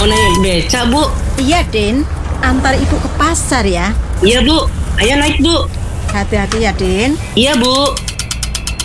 Mau naik beca, Bu? Iya, Din. Antar ibu ke pasar ya. Iya, Bu. Ayo naik, Bu. Hati-hati ya, Din. Iya, Bu.